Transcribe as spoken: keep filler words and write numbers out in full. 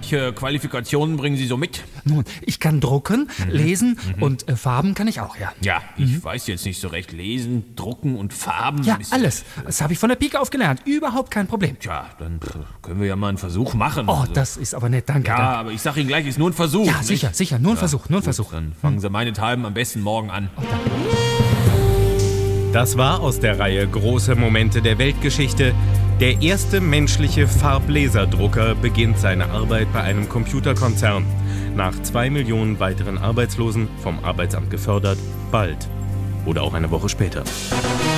Welche Qualifikationen bringen Sie so mit? Nun, ich kann drucken, mhm. lesen mhm. und äh, Farben kann ich auch, ja. Ja, ich mhm. weiß jetzt nicht so recht. Lesen, drucken und Farben. Ja, alles. Das habe ich von der Pike auf gelernt. Überhaupt kein Problem. Tja, dann können wir ja mal einen Versuch machen. Oh, also. Das ist aber nett, danke. Ja, danke. aber ich sage Ihnen gleich, ist nur ein Versuch. Ja, nicht? sicher, sicher, nur ein ja, Versuch, nur ein gut, Versuch. Dann fangen Sie meinethalben am besten morgen an. Oh, danke. Das war aus der Reihe Große Momente der Weltgeschichte. Der erste menschliche Farblaserdrucker beginnt seine Arbeit bei einem Computerkonzern. Nach zwei Millionen weiteren Arbeitslosen, vom Arbeitsamt gefördert, bald oder auch eine Woche später.